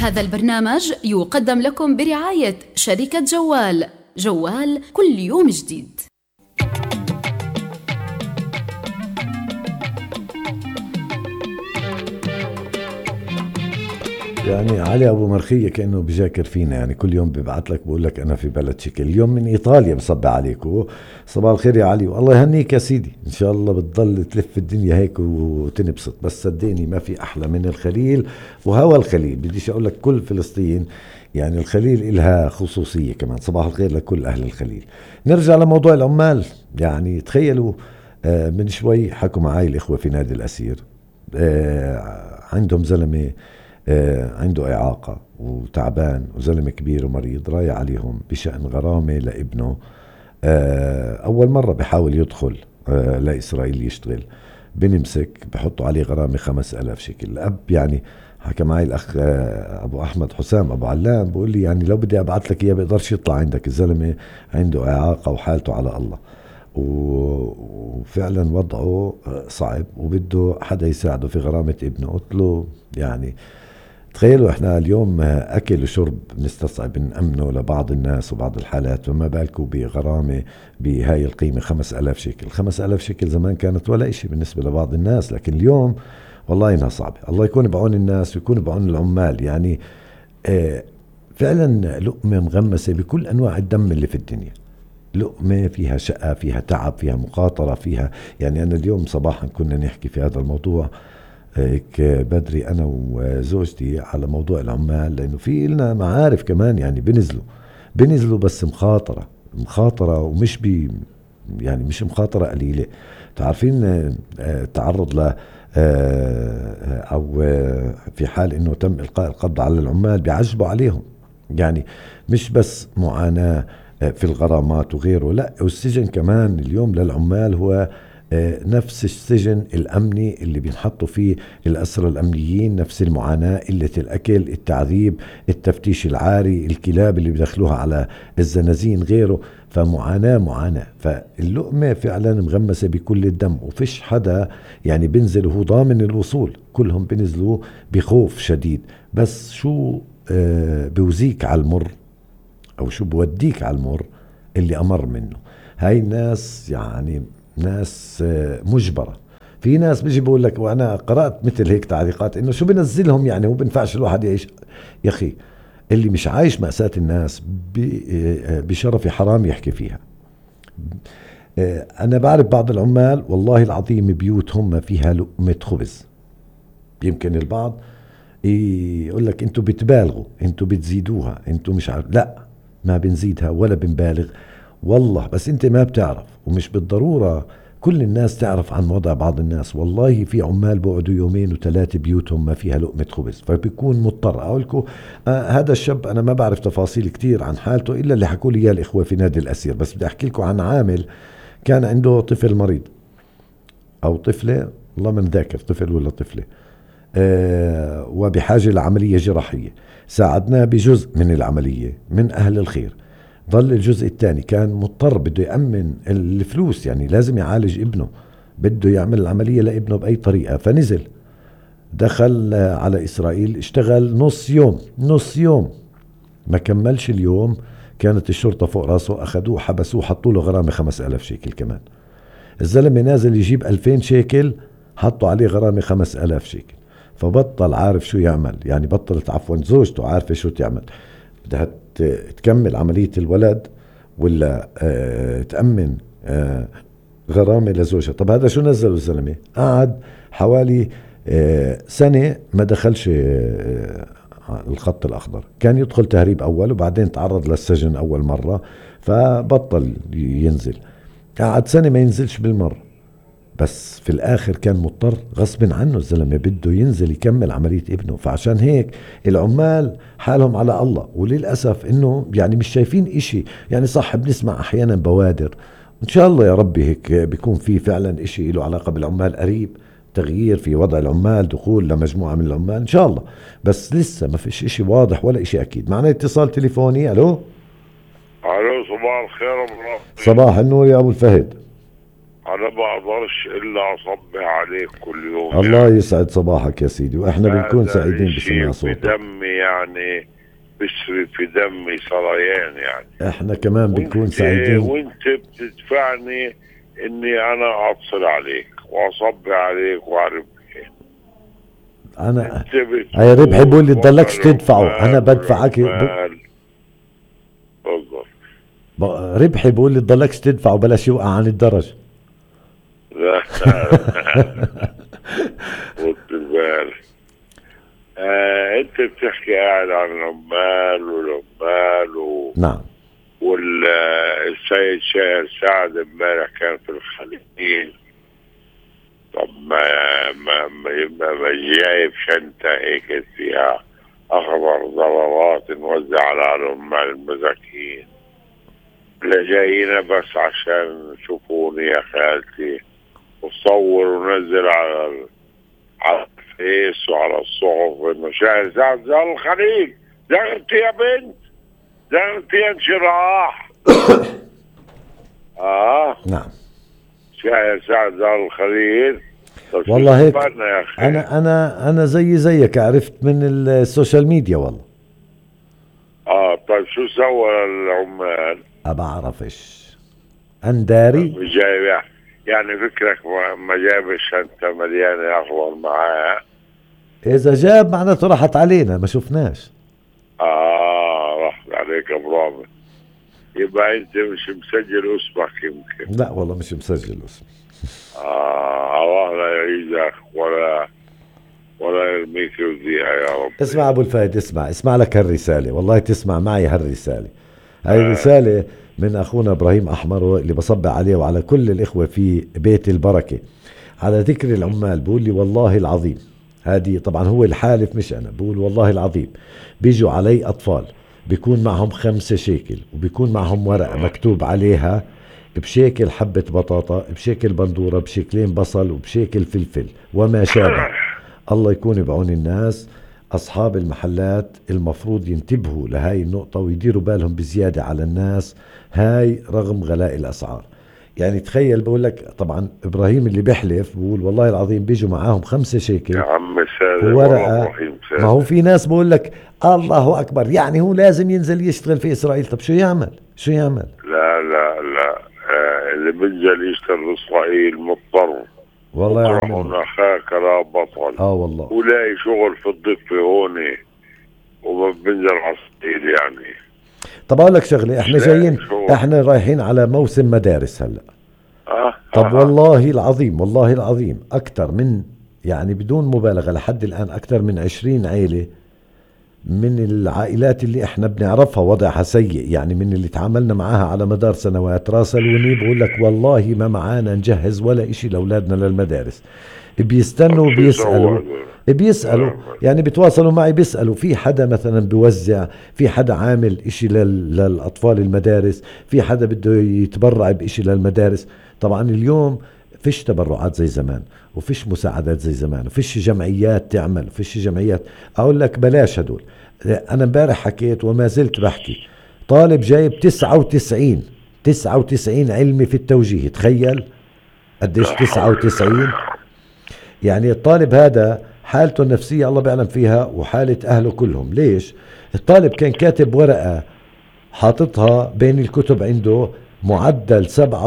هذا البرنامج يقدم لكم برعاية شركة جوال. جوال كل يوم جديد. يعني علي أبو مرخية كأنه بيذاكر فينا، يعني كل يوم بيبعت لك بقول لك أنا في بلد شكل. اليوم من إيطاليا بصبي عليكم. صباح الخير يا علي، والله يهنيك يا سيدي، إن شاء الله بتضل تلف الدنيا هيك وتنبسط. بس صدقني ما في أحلى من الخليل وهوا الخليل. بديش أقول لك كل فلسطين، يعني الخليل إلها خصوصية كمان. صباح الخير لكل أهل الخليل. نرجع لموضوع العمال. يعني تخيلوا من شوي حكوا معاي الإخوة في نادي الأسير، عندهم زلمة عنده إعاقة وتعبان وزلمة كبير ومريض، رايح عليهم بشأن غرامة لابنه. أول مرة بحاول يدخل لإسرائيل يشتغل، بنمسك بحطوا عليه غرامة 5000 شكل. الأب يعني حكى معي الأخ أبو أحمد حسام أبو علام، بقول لي يعني لو بدي أبعث لك إياه بيقدرش يطلع عندك، الزلمة عنده إعاقة وحالته على الله، وفعلا وضعه صعب وبده حدا يساعده في غرامة ابنه. قلت له يعني تخيلوا احنا اليوم اكل وشرب نستصعب نأمنه لبعض الناس وبعض الحالات، وما بالكم بغرامة بهاي القيمة 5000 شكل. 5000 شكل زمان كانت ولا اشي بالنسبة لبعض الناس، لكن اليوم والله انها صعبة. الله يكون بعون الناس ويكون بعون العمال. يعني فعلا لقمة مغمسة بكل انواع الدم اللي في الدنيا، لقمة فيها شقة، فيها تعب، فيها مخاطرة، فيها يعني أنا اليوم صباحا كنا نحكي في هذا الموضوع هيك بدري أنا وزوجتي على موضوع العمال، لأنه في لنا معارف كمان يعني بنزلوا بس مخاطرة ومش يعني مش مخاطرة قليلة. تعرفين تعرض ل أو في حال إنه تم إلقاء القبض على العمال بيعجبوا عليهم، يعني مش بس معاناة في الغرامات وغيره، لا والسجن كمان اليوم للعمال هو نفس السجن الأمني اللي بينحطوا فيه الأسرى الأمنيين، نفس المعاناة، قلة الأكل، التعذيب، التفتيش العاري، الكلاب اللي بيدخلوها على الزنازين غيره. فمعاناة. فاللقمة فعلا مغمسة بكل الدم، وفيش حدا يعني بنزل وهو ضامن الوصول، كلهم بنزلوا بخوف شديد. بس شو بوزيك على المر أو شو بوديك على المر اللي أمر منه. هاي الناس يعني ناس مجبرة. في ناس بيجي بقول لك، وأنا قرأت مثل هيك تعليقات إنه شو بنزلهم يعني، هو بنفعش الواحد يعيش. يا أخي اللي مش عايش مأساة الناس بشرف حرام يحكي فيها. أنا بعرف بعض العمال والله العظيم بيوتهم ما فيها لقمة خبز. يمكن البعض يقول لك انتوا بتبالغوا، انتوا بتزيدوها، انتوا مش عارف. لا، ما بنزيدها ولا بنبالغ والله، بس انت ما بتعرف، ومش بالضرورة كل الناس تعرف عن وضع بعض الناس. والله في عمال بقعدوا 2 و3 بيوتهم ما فيها لقمة خبز، فبيكون مضطر. أقولكم هذا الشاب أنا ما بعرف تفاصيل كتير عن حالته إلا اللي حكوا لي إياه الإخوة في نادي الأسير، بس بدي أحكي لكم عن عامل كان عنده طفل مريض أو طفلة، والله ما نذاكر طفل ولا طفلة، وبحاجة لعملية جراحية. ساعدناه بجزء من العملية من أهل الخير. ظل الجزء الثاني كان مضطر بده يأمن الفلوس، يعني لازم يعالج ابنه، بده يعمل العملية لابنه بأي طريقة. فنزل دخل على إسرائيل، اشتغل نص يوم ما كملش اليوم، كانت الشرطة فوق راسه، أخذوه حبسوه، حطوا له غرامة 5000 شيكل كمان. الزلمة نازل يجيب 2000 شيكل، حطوا عليه غرامة 5000 شيكل. فبطل عارف شو يعمل، يعني بطلت عفوا زوجته عارفة شو تعمل، بدها تكمل عملية الولد ولا تأمن غرامة لزوجها. طب هذا شو نزلوا الزلمة؟ قعد حوالي سنة ما دخلش الخط الأخضر، كان يدخل تهريب أول وبعدين تعرض للسجن أول مرة فبطل ينزل، قعد سنة ما ينزلش بالمرة. بس في الآخر كان مضطر غصب عنه، الزلمة بده ينزل يكمل عملية ابنه. فعشان هيك العمال حالهم على الله، وللأسف إنه يعني مش شايفين إشي. يعني صح بنسمع أحيانا بوادر، إن شاء الله يا ربي هيك بيكون في فعلا إشي له علاقة بالعمال قريب، تغيير في وضع العمال، دخول لمجموعة من العمال إن شاء الله، بس لسه ما فيش إشي واضح ولا إشي أكيد. معنا اتصال تليفوني. ألو الو، صباح الخير ابو رافع. صباح النور يا أبو الفهد. انا ما اقدرش الا اصبح عليك كل يوم. الله يعني يسعد صباحك يا سيدي، واحنا بنكون هذا سعيدين الشيء بسماع في صوتك. دمي، يعني بيسري في دمي سريان يعني. احنا كمان بنكون وانت سعيدين. وانت بتدفعني اني انا اتصل عليك واصبح عليك واعرف ايه. انا انت هاي ربحي بقول لي بتقول وضع تضلكش تدفعه، انا العمال بدفعك والعمال. تفضل. ربحي بقول لي تضلكش تدفعه بلاش يوقع عن الدرج. لا خد بالك. انت بتحكي قاعد عن العمال نعم. والسيد شاهر سعد امبارح كان في الخليج. طب ما جايب شنطة هيك فيها أخضر ضرورات نوزع على العمال المساكين؟ لا جايين بس عشان شوفوني يا خالتي، وصور ونزل على الفيس وعلى الصحف انه شاهر سعد زار الخليج. زغرتي يا بنت، زغرتي يا انشراح. نعم. شاهر سعد زار الخليج. والله هيك. يا أخي. انا زيك عرفت من السوشيال ميديا والله. طيب شو سوى العمال؟ ما بعرفش، انداري. جايب يعني فكرك ما جايب الشنطة مليانة أخضر معاه؟ اذا جاب معناته راحت علينا ما شفناش. راحت عليك يا برامج. يبقى انت مش مسجل اسمك يمكن. لا والله مش مسجل اسمي. الله لا يعيدك ولا يرميك يوديها يا رب. اسمع ابو الفايد، اسمع لك هالرسالة، والله تسمع معي هالرسالة. هاي الرسالة من اخونا ابراهيم احمر اللي بصبع عليه وعلى كل الاخوة في بيت البركة على ذكر العمال. بقول لي والله العظيم، هذه طبعا هو الحالف مش انا، بقول والله العظيم بيجوا علي اطفال بيكون معهم 5 شيكل وبيكون معهم ورقة مكتوب عليها بشيكل حبة بطاطا، بشيكل بندورة، بشيكلين بصل، وبشيكل فلفل وما شابه. الله يكون بعون الناس. أصحاب المحلات المفروض ينتبهوا لهاي النقطة ويديروا بالهم بزيادة على الناس هاي رغم غلاء الأسعار. يعني تخيل، بقول لك طبعا إبراهيم اللي بيحلف بقول والله العظيم بيجوا معاهم 5 شيكل يا عم سادة ورقة. ما هو في ناس بقول لك الله أكبر، يعني هو لازم ينزل يشتغل في إسرائيل. طب شو يعمل؟ لا اللي بينزل يشتغل إسرائيل مضطر. والله يا عم أخاك لا بطل. والله. ولاقي شغل في الضفة هون وما بنزل على الصعيد يعني. طب أقول لك شغلة، احنا رايحين على موسم مدارس هلأ. طب والله العظيم أكتر من، يعني بدون مبالغة لحد الآن أكتر من 20 عيلة من العائلات اللي احنا بنعرفها وضعها سيء، يعني من اللي تعاملنا معاها على مدار سنوات راسلوني بقول لك والله ما معانا نجهز ولا اشي لأولادنا للمدارس. بيستنوا بيسألوا يعني بيتواصلوا معي بيسألوا في حدا مثلا بيوزع، في حدا عامل اشي للأطفال المدارس، في حدا بده يتبرع باشي للمدارس. طبعا اليوم فيش تبرعات زي زمان، وفيش مساعدات زي زمان، وفيش جمعيات تعمل، وفيش جمعيات. اقول لك بلاش هدول. انا امبارح حكيت وما زلت بحكي، طالب جايب 99 علمي في التوجيه. تخيل قديش 99. يعني الطالب هذا حالته النفسية الله بيعلم فيها وحالة اهله كلهم. ليش؟ الطالب كان كاتب ورقة حاططها بين الكتب عنده معدل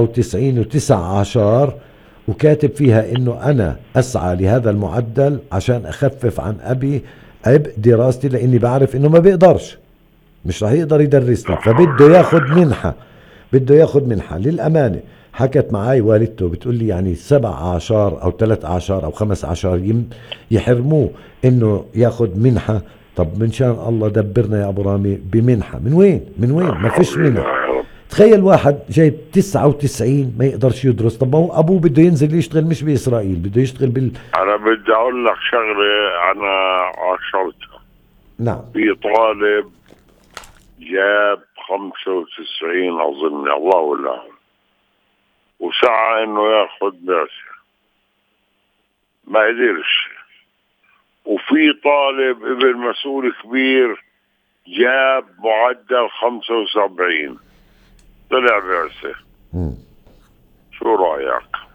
97.9، وكاتب فيها انه انا اسعى لهذا المعدل عشان اخفف عن ابي عبء دراستي، لاني بعرف انه ما بيقدرش، مش راح يقدر يدرسني، فبده ياخد منحة. للامانة حكت معاي والدته بتقول لي يعني 17 او 13 او 15 يحرموه انه ياخد منحة. طب من شان الله دبرنا يا ابو رامي بمنحة من وين ما فيش منحة. تخيل واحد جايب 99 ما يقدرش يدرس. طب ما هو ابوه بده ينزل يشتغل مش باسرائيل، بده يشتغل انا بدي اقول لك شغله انا عشرتها. نعم. في طالب جاب 95 اظن، الله اعلم، وسعى انه ياخذ بعثه ما قدرش. وفي طالب ابن مسؤول كبير جاب معدل 75 طلع بعثه. شو رايك؟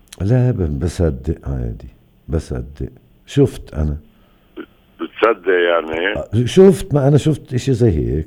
لا بصدق عادي، بصدق. شفت أنا بتصدق يعني؟ شفت، ما أنا شفت إشي زي هيك.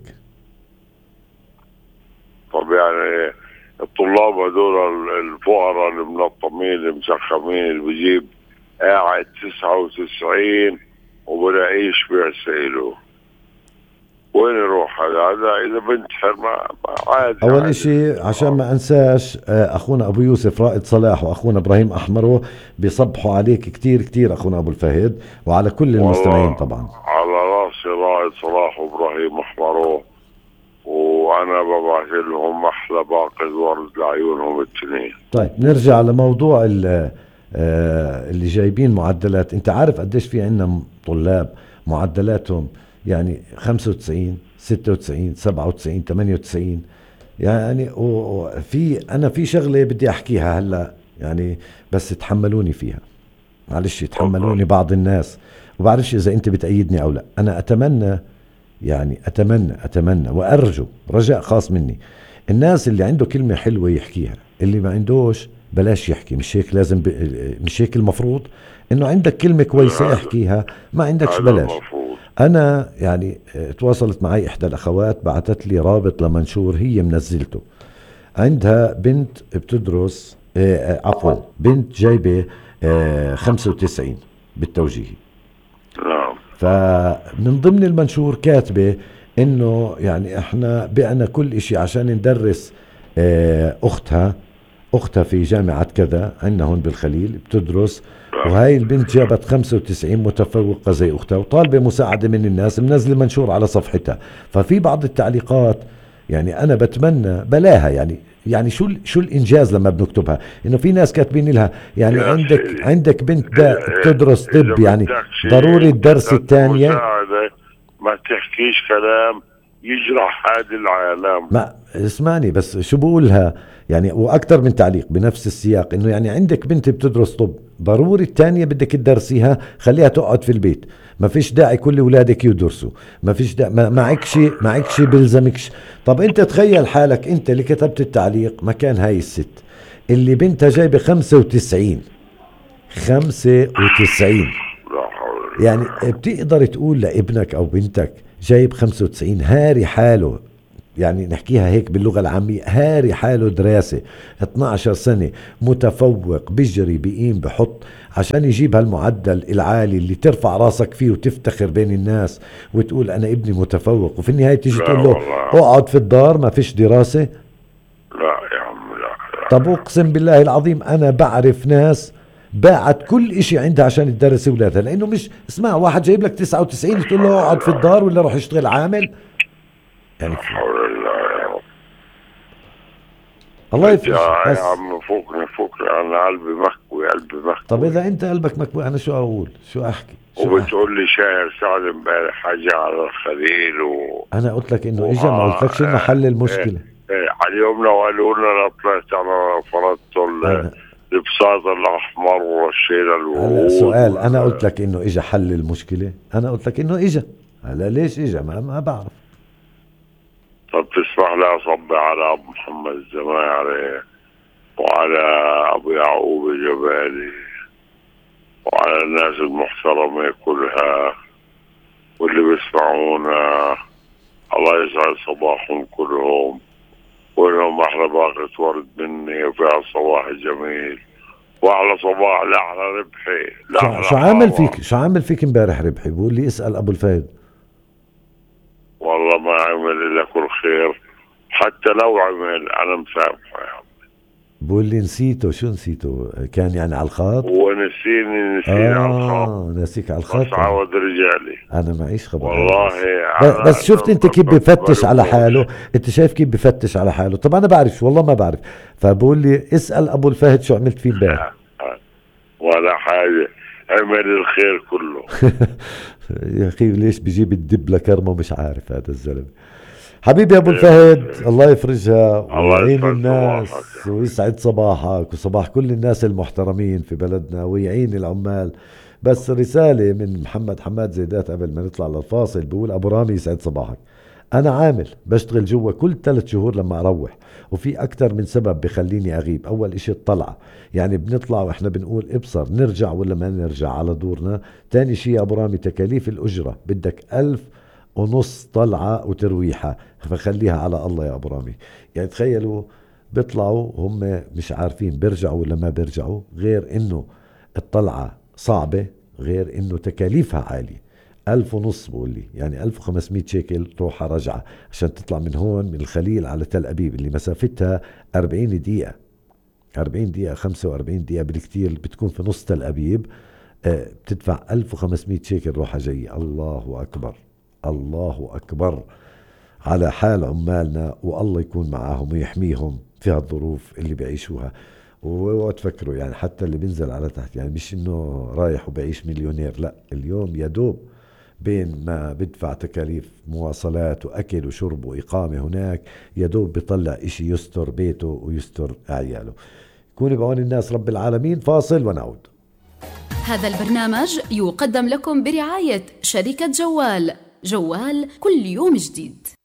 طب يعني الطلاب هذول الفقراء المنظمين المسخمين اللي بيجيب قاعد 99 وبلاقيش بيرسله، وين يروح هذا؟ إذا بنت حرمة عادي. أول إشي عشان ما أنساش، أخونا أبو يوسف رائد صلاح وأخونا إبراهيم أحمرو بيصبحوا عليك كتير كتير، أخونا أبو الفهد، وعلى كل المستمعين طبعا. على راسي رائد صلاح وإبراهيم أحمرو، وأنا ببعث لهم أحلى باقي ورد لعيونهم التنين. طيب نرجع لموضوع اللي جايبين معدلات. أنت عارف قديش في عنا طلاب معدلاتهم يعني 95 96 97 98 يعني. أنا في شغلة بدي أحكيها هلأ يعني، بس تحملوني فيها معلش، يتحملوني بعض الناس، وبعرفش إذا أنت بتأيدني أو لا. أنا أتمنى يعني أتمنى وأرجو رجاء خاص مني، الناس اللي عنده كلمة حلوة يحكيها، اللي ما عندوش بلاش يحكي. مش هيك لازم مش هيك المفروض؟ إنه عندك كلمة كويسة احكيها، ما عندكش بلاش. أنا يعني تواصلت معي إحدى الأخوات، بعثت لي رابط لمنشور هي منزلته. عندها بنت بتدرس عفوا بنت جايبة 95 بالتوجيهي. فمن ضمن المنشور كاتبة انه يعني احنا بعنا كل اشي عشان ندرس اختها في جامعة كذا عندنا هون بالخليل بتدرس، وهاي البنت جابت 95 متفوقة زي اختها، وطالبة مساعدة من الناس، منزل منشور على صفحتها. ففي بعض التعليقات يعني انا بتمنى بلاها يعني شو الانجاز لما بنكتبها؟ انه في ناس كاتبين لها يعني عندك بنت بتدرس طب، يعني ضروري الدرس الثانية ما تحكيش كلام يجرح هذه العالم. ما اسمعني بس شو بقولها يعني، واكثر من تعليق بنفس السياق، انه يعني عندك بنت بتدرس طب، ضروري الثانية بدك تدرسيها، خليها تقعد في البيت، ما فيش داعي كل اولادك يدرسوا، ما فيش داعي، معك شيء بلزمكش. طب انت تخيل حالك انت اللي كتبت التعليق مكان هاي الست اللي بنتها جايبه 95 يعني بتقدر تقول لابنك او بنتك جايب 95 هاري حاله، يعني نحكيها هيك باللغة العامية، هاري حاله دراسة 12 سنة متفوق، بيجري بيقيم بحط عشان يجيب هالمعدل العالي اللي ترفع راسك فيه وتفتخر بين الناس وتقول أنا ابني متفوق، وفي النهاية تيجي تقول له اقعد في الدار ما فيش دراسة. لا يا عم لا. طب اقسم بالله العظيم أنا بعرف ناس باعت كل اشي عندها عشان تدرس اولادها، لانه مش اسمع واحد جايب لك 99 تقول له اقعد في الدار ولا روح اشتغل عامل يعني. الله يفرج يا عم فوقني انا قلبي مكوي. طب اذا انت قلبك مكوي انا شو اقول شو احكي؟ وبتقول لي شاعر سعد امبارح حاجة على الخليل انا قلت لك انه اجى، ما قلت لكش انه حل المشكلة. على يومنا وقالوا لنا طلعت انا فرضت البساط الاحمر والشيله الورود. سؤال، انا قلت لك انه اجى حل المشكله؟ انا قلت لك انه اجى، هلا ليش اجى ما بعرف. طب تسمح لي اصبي على ابو محمد الزماعري وعلى ابو يعقوب الجبالي وعلى الناس المحترمه كلها واللي بيسمعونا، الله يسعد صباحهم كلهم، ولهم احلى باقة ورد مني وفيها الصباح الجميل، واحلى صباح لاحلى ربحي. شو عامل فيك امبارح ربحي؟ بقول لي اسال ابو الفهد. والله ما عمل الا كل خير، حتى لو عمل انا مسامحه يا عم. بقول لي نسيته. شو نسيته؟ كان يعني على الخط؟ هو نسيني على الخط. ناسيك على الخط. بس عود رجالي انا معيش خبر والله. بس شفت انت كيف بفتش على حاله؟ انت شايف كيف بفتش على حاله؟ طب انا بعرف والله ما بعرف. فبقول لي اسال ابو الفهد شو عملت فيه امبارح. ولا حاجه، عمل الخير كله. يا اخي ليش بيجيب الدب لكرمه؟ مش عارف هذا الزلمه. حبيبي ابو الفهد الله يفرجها ويعين الناس ويسعد صباحك وصباح كل الناس المحترمين في بلدنا ويعين العمال. بس رسالة من محمد حماد زيدات قبل ما نطلع للفاصل، بيقول ابو رامي يسعد صباحك، أنا عامل بشتغل جوا كل 3 شهور لما أروح، وفي أكتر من سبب بخليني أغيب. أول إشي الطلعة، يعني بنطلع وإحنا بنقول ابصر نرجع ولا ما نرجع على دورنا. تاني شيء يا أبو رامي تكاليف الأجرة، بدك 1,500 طلعة وترويحة، فخليها على الله يا أبو رامي. يعني تخيلوا بيطلعوا هم مش عارفين بيرجعوا ولا ما بيرجعوا، غير إنه الطلعة صعبة، غير إنه تكاليفها عالية. 1,500 بقول لي، يعني 1,500 شيكل روحة رجعة عشان تطلع من هون من الخليل على تل أبيب اللي مسافتها 40 دقيقة، 40 دقيقة 45 دقيقة بالكتير، بتكون في نص تل أبيب. بتدفع 1,500 شيكل روحة جاية. الله أكبر، الله أكبر على حال عمالنا، والله يكون معاهم ويحميهم في هالظروف اللي بيعيشوها. وتفكروا يعني حتى اللي بينزل على تحت، يعني مش انه رايح وبعيش مليونير، لا، اليوم يدوب بين ما بدفع تكاليف مواصلات وأكل وشرب وإقامة هناك، يدوب بيطلع إشي يستر بيته ويستر عياله. كوني بعون الناس رب العالمين. فاصل ونعود. هذا البرنامج يقدم لكم برعاية شركة جوال، جوال كل يوم جديد.